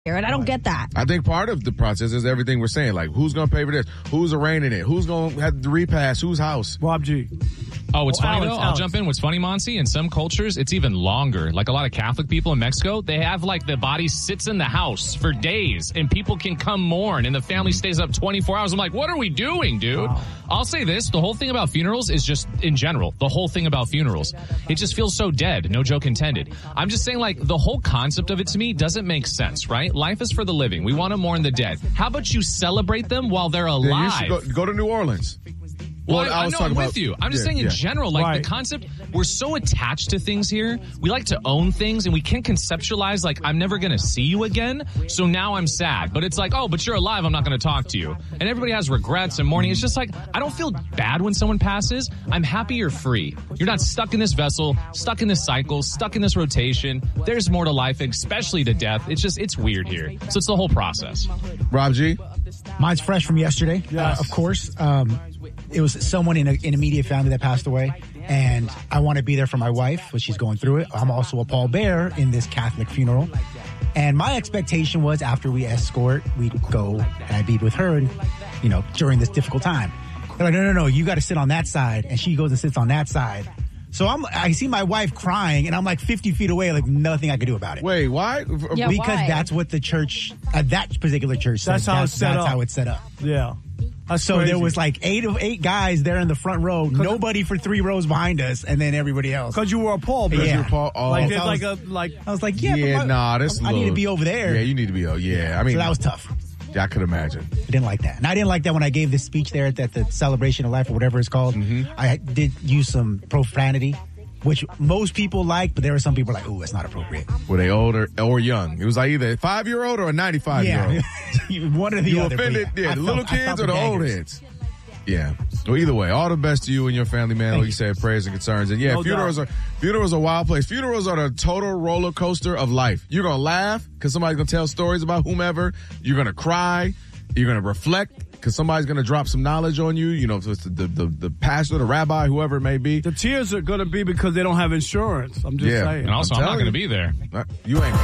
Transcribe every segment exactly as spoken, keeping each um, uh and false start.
And I don't get that. I think part of the process is everything we're saying. Like, who's going to pay for this? Who's arranging it? Who's going to have the repass? Whose house? Rob G. Oh, what's Oh, funny, Alex, though? I'll Alex. jump in. What's funny, Monsi, in some cultures, it's even longer. Like a lot of Catholic people in Mexico, they have, like, the body sits in the house for days, and people can come mourn, and the family stays up twenty-four hours. I'm like, what are we doing, dude? Wow. I'll say this. The whole thing about funerals is just, in general, the whole thing about funerals, it just feels so dead. No joke intended. I'm just saying, like, the whole concept of it to me doesn't make sense, right? Life is for the living. We want to mourn the dead. How about you celebrate them while they're alive? Yeah, you should go, go to New Orleans. Well, Well, I, I was I know, talking I'm about- with you. I'm just yeah, saying in yeah. general, like Right. the concept, we're so attached to things here. We like to own things and we can't conceptualize like, I'm never going to see you again. So now I'm sad. But it's like, oh, but you're alive. I'm not going to talk to you. And everybody has regrets and mourning. It's just like, I don't feel bad when someone passes. I'm happy you're free. You're not stuck in this vessel, stuck in this cycle, stuck in this rotation. There's more to life, especially to death. It's just, it's weird here. So it's the whole process. Rob G? Mine's fresh from yesterday, Yes. uh, of course. Um, it was someone in an immediate family that passed away, and I want to be there for my wife, but she's going through it. I'm also a pallbearer in this Catholic funeral, and my expectation was after we escort, we'd go and I'd be with her, and you know, during this difficult time. They're like, no, no, no, you got to sit on that side, and she goes and sits on that side. So I'm, I see my wife crying, and I'm like fifty feet away, like nothing I could do about it. Wait, why? Yeah, because why? that's what the church, uh, that particular church said. That's how it's set that's up. how it's set up. Yeah. That's So crazy. there was like eight of eight guys there in the front row, nobody for three rows behind us, and then everybody else. Because you were a Paul, Yeah. You're Paul- oh. Like, So it's I like was- a, like, I was like, yeah, Yeah, but my- nah, this I little, need to be over there. Yeah, you need to be, oh, yeah. I mean, So that was tough. I could imagine. I didn't like that. And I didn't like that when I gave this speech there at the, the Celebration of Life or whatever it's called. Mm-hmm. I did use some profanity, which most people like, but there were some people like, ooh, that's not appropriate. Were they older or young? It was like either a five-year-old or a ninety-five-year-old. Yeah. One or the You other. but offended, yeah, yeah, I the felt- little I felt kids or the the old daggers. heads? Yeah. Well, either way, all the best to you and your family, man. Thank Like you you. said, prayers and concerns. And yeah, No funerals doubt. are funerals are a wild place. Funerals are the total roller coaster of life. You're gonna laugh because somebody's gonna tell stories about whomever. You're gonna cry. You're gonna reflect because somebody's gonna drop some knowledge on you. You know, if it's the the, the, the pastor, the rabbi, whoever it may be. the tears are going to be because they don't have insurance. I'm just Yeah. saying. And also, I'm, I'm not telling going to you. be there. Uh, You ain't.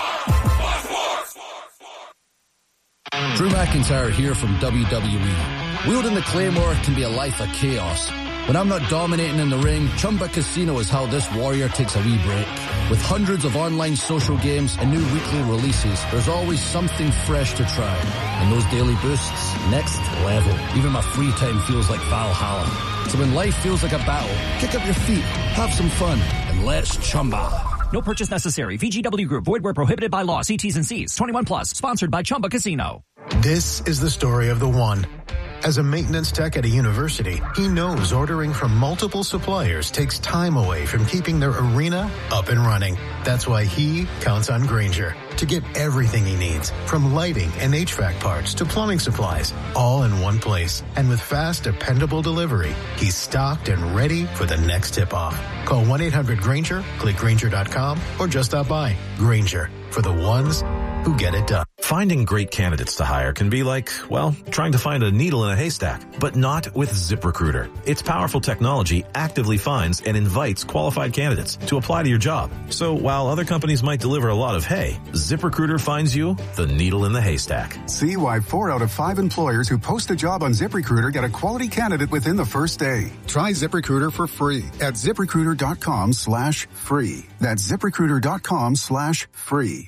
Drew McIntyre here from W W E. Wielding the Claymore can be a life of chaos. When I'm not dominating in the ring, Chumba Casino is how this warrior takes a wee break. With hundreds of online social games and new weekly releases, there's always something fresh to try. And those daily boosts, next level. Even my free time feels like Valhalla. So when life feels like a battle, kick up your feet, have some fun, and let's Chumba. No purchase necessary. V G W Group. Void where prohibited by law. See T's and C's. twenty-one plus. Sponsored by Chumba Casino. This is the story of the one. As a maintenance tech at a university, he knows ordering from multiple suppliers takes time away from keeping their arena up and running. That's why he counts on Grainger to get everything he needs, from lighting and H V A C parts to plumbing supplies, all in one place. And with fast, dependable delivery, he's stocked and ready for the next tip-off. Call one eight hundred Grainger, click Grainger dot com, or just stop by. Grainger, for the ones who get it done. Finding great candidates to hire can be like, well, trying to find a needle in a haystack, but not with ZipRecruiter. Its powerful technology actively finds and invites qualified candidates to apply to your job. So while other companies might deliver a lot of hay, ZipRecruiter finds you the needle in the haystack. See why four out of five employers who post a job on ZipRecruiter get a quality candidate within the first day. Try ZipRecruiter for free at ZipRecruiter.com slash free. That's ZipRecruiter.com slash free.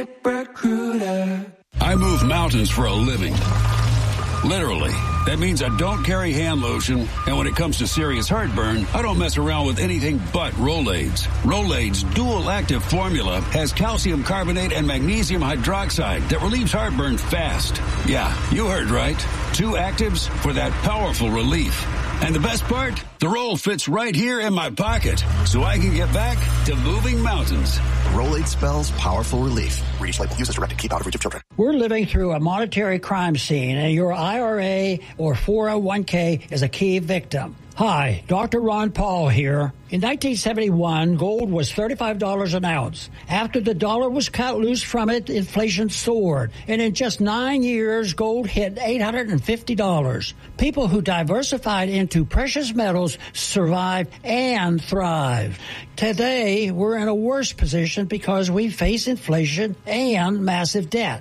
ZipRecruiter. I move mountains for a living. Literally. That means I don't carry hand lotion, and when it comes to serious heartburn, I don't mess around with anything but Rolaids. Rolaids' dual-active formula has calcium carbonate and magnesium hydroxide that relieves heartburn fast. Yeah, you heard right. Two actives for that powerful relief. And the best part? The roll fits right here in my pocket, so I can get back to moving mountains. Rolade spells powerful relief. Reach label. Use as directed. Keep out of reach of children. We're living through a monetary crime scene, and your I R A or four oh one k is a key victim. Hi, Doctor Ron Paul here. In nineteen seventy-one, gold was thirty-five dollars an ounce. After the dollar was cut loose from it, inflation soared. And in just nine years, gold hit eight hundred fifty dollars. People who diversified into precious metals survived and thrived. Today, we're in a worse position because we face inflation and massive debt.